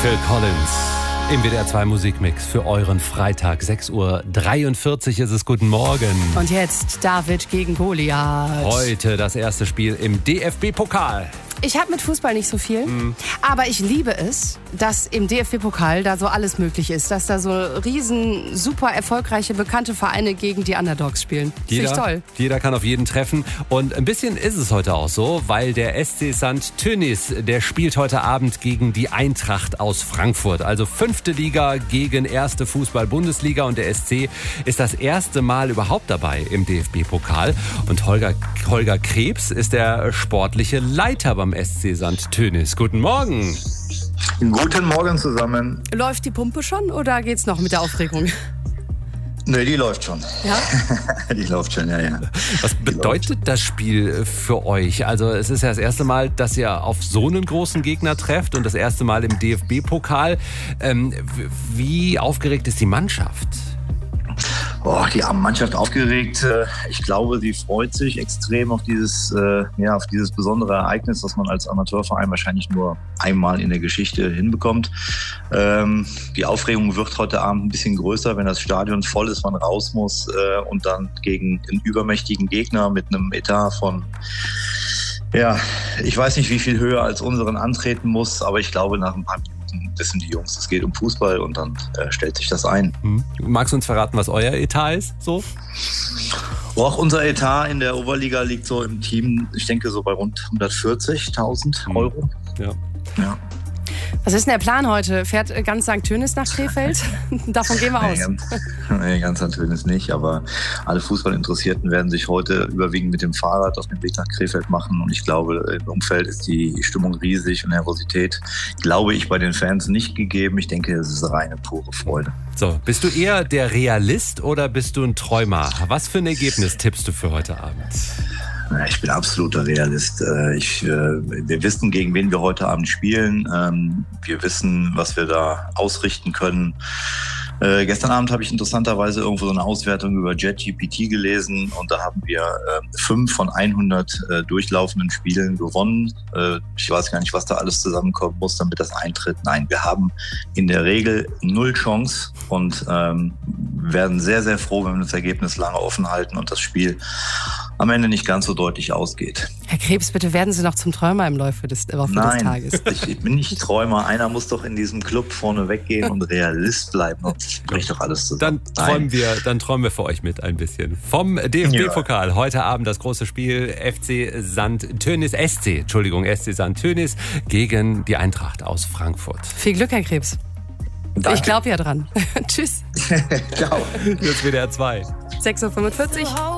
Phil Collins im WDR 2 Musikmix für euren Freitag. 6:43 Uhr ist es. Guten Morgen. Und jetzt David gegen Goliath. Heute das erste Spiel im DFB-Pokal. Ich habe mit Fußball nicht so viel, aber ich liebe es, dass im DFB-Pokal da so alles möglich ist. Dass da so riesen, super erfolgreiche, bekannte Vereine gegen die Underdogs spielen. Finde ich toll. Jeder kann auf jeden treffen. Und ein bisschen ist es heute auch so, weil der SC St. Tönnies, der spielt heute Abend gegen die Eintracht aus Frankfurt. Also 5. Liga gegen 1. Fußball-Bundesliga. Und der SC ist das erste Mal überhaupt dabei im DFB-Pokal. Und Holger Krebs ist der sportliche Leiter beim SC St. Tönnies. Guten Morgen. Guten Morgen zusammen. Läuft die Pumpe schon oder geht's noch mit der Aufregung? Nee, die läuft schon. Ja? Die läuft schon, ja. Was bedeutet das Spiel für euch? Also es ist ja das erste Mal, dass ihr auf so einen großen Gegner trefft und das erste Mal im DFB-Pokal. Wie aufgeregt ist die Mannschaft? Die Mannschaft aufgeregt. Ich glaube, sie freut sich extrem auf dieses besondere Ereignis, das man als Amateurverein wahrscheinlich nur einmal in der Geschichte hinbekommt. Die Aufregung wird heute Abend ein bisschen größer, wenn das Stadion voll ist, man raus muss und dann gegen einen übermächtigen Gegner mit einem Etat von ich weiß nicht, wie viel höher als unseren antreten muss, aber ich glaube, nach ein paar Minuten wissen die Jungs, es geht um Fußball und dann stellt sich das ein. Magst du uns verraten, was euer Etat ist? So? Auch unser Etat in der Oberliga liegt so im Team, ich denke so bei rund 140.000 Euro. Ja. Was ist denn der Plan heute? Fährt ganz St. Tönnies nach Krefeld? Davon gehen wir aus. Nee, ganz St. Tönnies nicht, aber alle Fußballinteressierten werden sich heute überwiegend mit dem Fahrrad auf den Weg nach Krefeld machen und ich glaube, im Umfeld ist die Stimmung riesig und Nervosität, glaube ich, bei den Fans nicht gegeben. Ich denke, es ist reine, pure Freude. So, bist du eher der Realist oder bist du ein Träumer? Was für ein Ergebnis tippst du für heute Abend? Ich bin absoluter Realist. Wir wissen, gegen wen wir heute Abend spielen. Wir wissen, was wir da ausrichten können. Gestern Abend habe ich interessanterweise irgendwo so eine Auswertung über JetGPT gelesen und da haben wir 5 von 100 durchlaufenden Spielen gewonnen. Ich weiß gar nicht, was da alles zusammenkommen muss, damit das eintritt. Nein, wir haben in der Regel 0 Chance und werden sehr, sehr froh, wenn wir das Ergebnis lange offen halten und das Spiel am Ende nicht ganz so deutlich ausgeht. Herr Krebs, bitte werden Sie noch zum Träumer im Laufe des Tages. Nein, ich bin nicht Träumer. Einer muss doch in diesem Club vorne weggehen und Realist bleiben. Sonst bricht doch alles zusammen. Dann träumen wir für euch mit ein bisschen. Vom DFB-Pokal. Heute Abend das große Spiel SC St. Tönnies gegen die Eintracht aus Frankfurt. Viel Glück, Herr Krebs. Danke. Ich glaube ja dran. Tschüss. Ciao. Jetzt WDR 2. 6:45 Uhr.